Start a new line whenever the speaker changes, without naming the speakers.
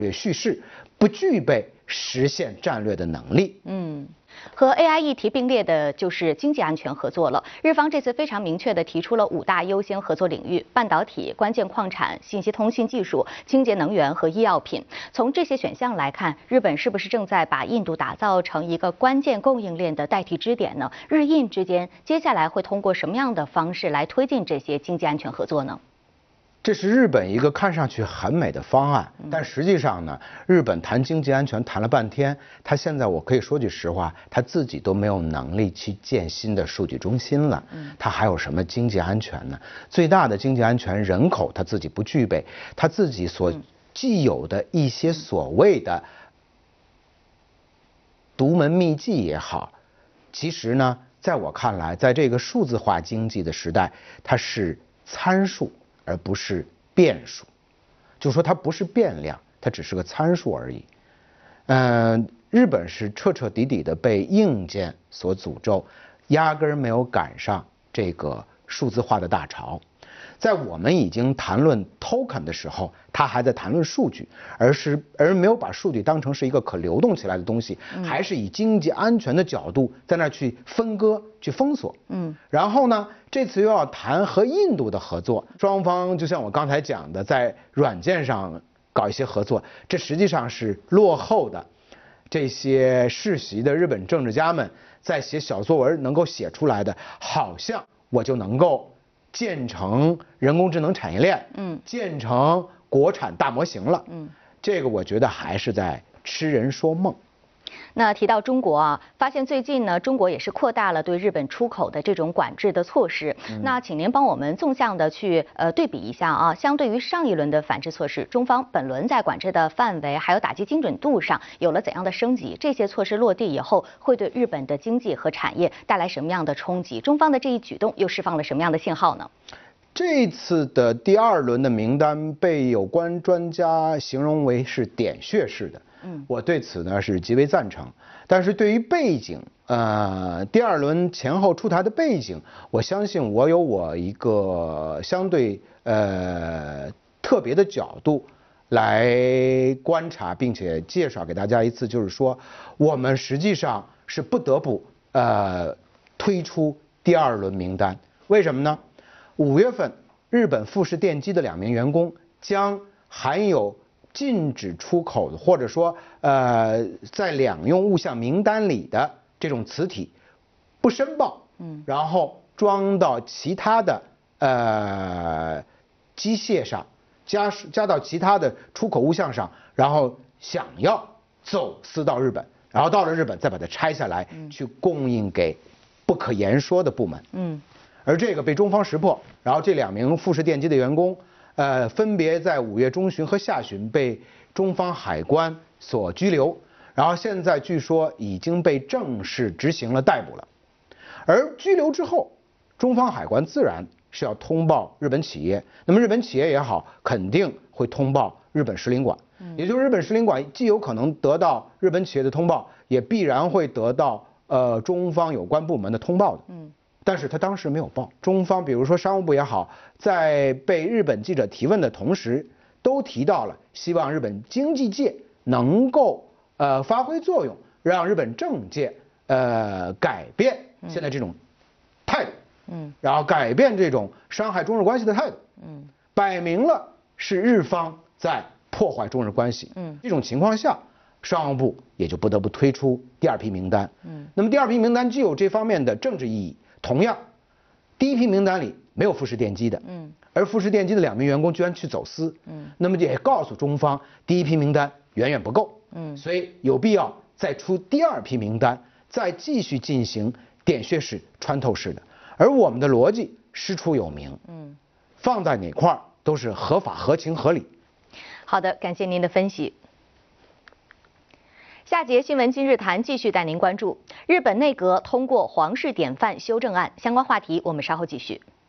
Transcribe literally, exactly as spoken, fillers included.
略叙事，不具备实现战略的能力。
嗯。和 A I 议题并列的就是经济安全合作了。日方这次非常明确地提出了五大优先合作领域：半导体、关键矿产、信息通信技术、清洁能源和医药品。从这些选项来看，日本是不是正在把印度打造成一个关键供应链的代替支点呢？日印之间接下来会通过什么样的方式来推进这些经济安全合作呢？
这是日本一个看上去很美的方案，但实际上呢，日本谈经济安全谈了半天，他现在我可以说句实话，他自己都没有能力去建新的数据中心了，他还有什么经济安全呢？最大的经济安全，人口他自己不具备，他自己所既有的一些所谓的独门秘技也好，其实呢，在我看来，在这个数字化经济的时代，它是参数。而不是变数，就是说它不是变量，它只是个参数而已。嗯、呃，日本是彻彻底底的被硬件所诅咒，压根儿没有赶上这个数字化的大潮。在我们已经谈论 token 的时候，他还在谈论数据，而是而没有把数据当成是一个可流动起来的东西，嗯、还是以经济安全的角度在那去分割、去封锁。嗯，然后呢，这次又要谈和印度的合作，双方就像我刚才讲的，在软件上搞一些合作，这实际上是落后的这些世袭的日本政治家们在写小作文能够写出来的，好像我就能够建成人工智能产业链，嗯，建成国产大模型了，嗯，这个我觉得还是在痴人说梦。
那提到中国啊，发现最近呢，中国也是扩大了对日本出口的这种管制的措施。嗯、那请您帮我们纵向的去呃对比一下啊，相对于上一轮的反制措施，中方本轮在管制的范围还有打击精准度上有了怎样的升级？这些措施落地以后，会对日本的经济和产业带来什么样的冲击？中方的这一举动又释放了什么样的信号呢？
这次的第二轮的名单被有关专家形容为是点穴式的。嗯，我对此呢是极为赞成，但是对于背景，呃，第二轮前后出台的背景，我相信我有我一个相对呃特别的角度来观察，并且介绍给大家一次，就是说，我们实际上是不得不呃推出第二轮名单，为什么呢？五月份，日本富士电机的两名员工将含有禁止出口的，或者说呃在两用物项名单里的这种磁体不申报，嗯，然后装到其他的呃机械上，加加到其他的出口物项上，然后想要走私到日本，然后到了日本再把它拆下来，嗯、去供应给不可言说的部门，嗯，而这个被中方识破，然后这两名富士电机的员工。呃，分别在五月中旬和下旬被中方海关所拘留，然后现在据说已经被正式执行了逮捕了。而拘留之后，中方海关自然是要通报日本企业，那么日本企业也好，肯定会通报日本使领馆，也就是日本使领馆既有可能得到日本企业的通报，也必然会得到呃中方有关部门的通报的。嗯。但是他当时没有报，中方比如说商务部也好，在被日本记者提问的同时，都提到了希望日本经济界能够呃发挥作用，让日本政界呃改变现在这种态度，嗯，然后改变这种伤害中日关系的态度，嗯，摆明了是日方在破坏中日关系，嗯，这种情况下，商务部也就不得不推出第二批名单，嗯，那么第二批名单既有这方面的政治意义。同样，第一批名单里没有富士电机的，嗯，而富士电机的两名员工居然去走私，嗯，那么也告诉中方，第一批名单远远不够，嗯，所以有必要再出第二批名单，再继续进行点穴式、穿透式的。而我们的逻辑师出有名，嗯，放在哪块儿都是合法、合情、合理。
好的，感谢您的分析。下节新闻今日谈继续带您关注日本内阁通过皇室典范修正案，相关话题我们稍后继续。